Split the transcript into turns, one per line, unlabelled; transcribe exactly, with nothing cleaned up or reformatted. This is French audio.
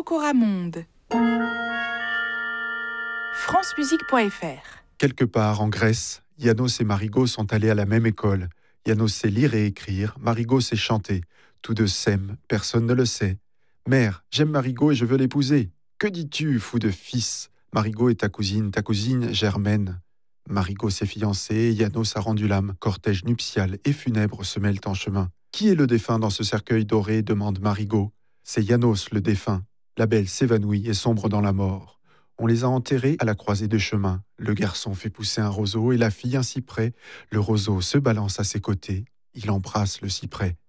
Bocoramonde. francemusique point f r.
Quelque part en Grèce, Yanos et Marigot sont allés à la même école. Yanos sait lire et écrire, Marigot sait chanter. Tous deux s'aiment, personne ne le sait. Mère, j'aime Marigot et je veux l'épouser. Que dis-tu, fou de fils? Marigot est ta cousine, ta cousine Germaine. Marigot s'est fiancée, Yanos a rendu l'âme. Cortège nuptial et funèbre se mêlent en chemin. Qui est le défunt dans ce cercueil doré? Demande Marigot. C'est Yanos le défunt. La belle s'évanouit et sombre dans la mort. On les a enterrés à la croisée de chemin. Le garçon fait pousser un roseau et la fille un cyprès. Le roseau se balance à ses côtés. Il embrasse le cyprès.